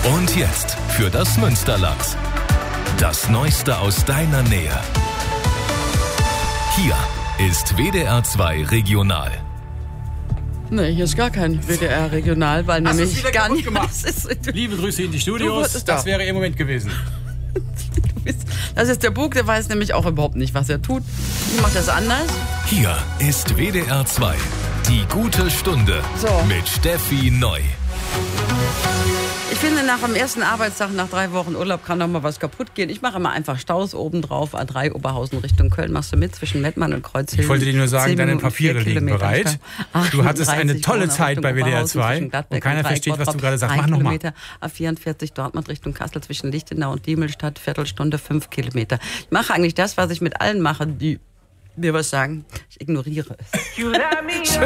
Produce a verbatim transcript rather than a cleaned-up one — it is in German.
Und jetzt für das Münsterland. Das Neueste aus deiner Nähe. Hier ist W D R zwei Regional. Nee, hier ist gar kein W D R Regional, weil Hast nämlich wieder gar kaputt nicht gemacht. ist, Liebe Grüße in die Studios. Das doch. wäre ihr Moment gewesen. Das ist der Bug, der weiß nämlich auch überhaupt nicht, was er tut. Ich mache das anders. Hier ist W D R zwei. Die gute Stunde So. mit Steffi Neu. Ich finde, nach dem ersten Arbeitstag, nach drei Wochen Urlaub, kann noch mal was kaputt gehen. Ich mache immer einfach Staus oben drauf, A drei Oberhausen Richtung Köln. Machst du mit zwischen Mettmann und Kreuzhilden? Ich wollte dir nur sagen, Zehn deine Minuten, Papiere vier liegen Kilometer. bereit. Du hattest eine tolle Zeit bei W D R zwei und keiner versteht, was du gerade sagst. Mach nochmal. A vierundvierzig Dortmund Richtung Kassel zwischen Lichtenau und Diemelstadt, Viertelstunde, fünf Kilometer. Ich mache eigentlich das, was ich mit allen mache, die mir was sagen. Ich ignoriere es.